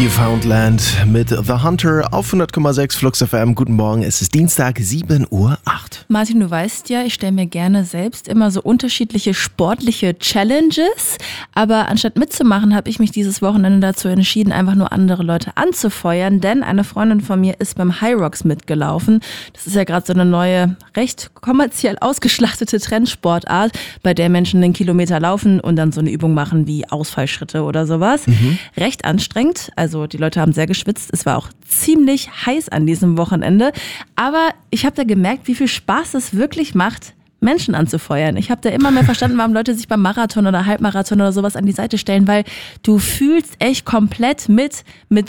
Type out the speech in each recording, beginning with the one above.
Newfoundland mit The Hunter auf 100,6 Flux FM. Guten Morgen, es ist Dienstag, 7:08 Uhr. Martin, du weißt ja, ich stelle mir gerne selbst immer so unterschiedliche sportliche Challenges, aber anstatt mitzumachen, habe ich mich dieses Wochenende dazu entschieden, einfach nur andere Leute anzufeuern, denn eine Freundin von mir ist beim Hyrox mitgelaufen. Das ist ja gerade so eine neue, recht kommerziell ausgeschlachtete Trendsportart, bei der Menschen einen Kilometer laufen und dann so eine Übung machen wie Ausfallschritte oder sowas. Recht anstrengend, also die Leute haben sehr geschwitzt, es war auch ziemlich heiß an diesem Wochenende, aber ich habe da gemerkt, wie viel Spaß es wirklich macht, Menschen anzufeuern. Ich habe da immer mehr verstanden, warum Leute sich beim Marathon oder Halbmarathon oder sowas an die Seite stellen, weil du fühlst echt komplett mit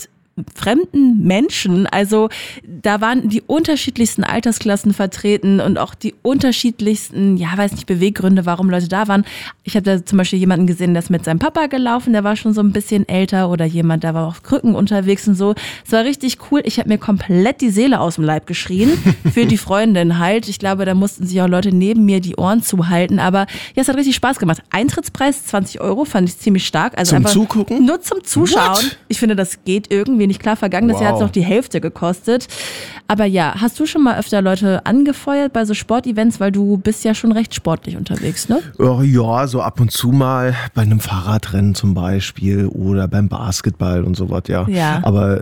fremden Menschen. Also da waren die unterschiedlichsten Altersklassen vertreten und auch die unterschiedlichsten, Beweggründe, warum Leute da waren. Ich habe da zum Beispiel jemanden gesehen, der ist mit seinem Papa gelaufen, der war schon so ein bisschen älter, oder jemand, der war auf Krücken unterwegs und so. Es war richtig cool. Ich habe mir komplett die Seele aus dem Leib geschrien für die Freundin halt. Ich glaube, da mussten sich auch Leute neben mir die Ohren zuhalten, aber ja, es hat richtig Spaß gemacht. Eintrittspreis 20 €, fand ich ziemlich stark. Also Zum einfach Zugucken? nur zum Zuschauen. What? Ich finde, das geht irgendwie nicht klar. Vergangenes Jahr hat es noch die Hälfte gekostet. Aber ja, hast du schon mal öfter Leute angefeuert bei so Sportevents, weil du bist ja schon recht sportlich unterwegs, ne? Ja, so ab und zu mal bei einem Fahrradrennen zum Beispiel oder beim Basketball und sowas, ja. Ja. Aber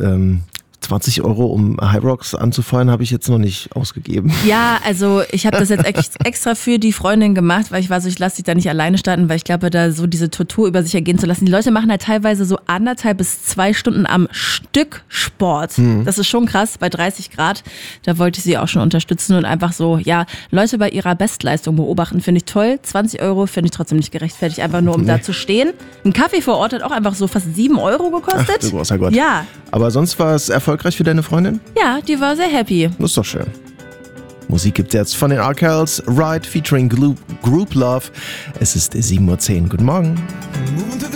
20 €, um Hyrox anzufeuern, habe ich jetzt noch nicht ausgegeben. Ja, also ich habe das jetzt extra für die Freundin gemacht, weil ich war so, ich lasse dich da nicht alleine starten, weil ich glaube, da so diese Tortur über sich ergehen zu lassen. Die Leute machen halt teilweise so 1,5 bis 2 Stunden am Stück Sport. Das ist schon krass, bei 30 Grad. Da wollte ich sie auch schon unterstützen und einfach so, ja, Leute bei ihrer Bestleistung beobachten, finde ich toll. 20 € finde ich trotzdem nicht gerechtfertigt, einfach nur um da zu stehen. Ein Kaffee vor Ort hat auch einfach so fast 7 € gekostet. Ach, du großer Gott. Ja. Aber sonst war es erfolgreich für deine Freundin? Ja, die war sehr happy. Das ist doch schön. Musik gibt's jetzt von den Arkells, Ride featuring Group Love. Es ist 7:10 Uhr. Guten Morgen.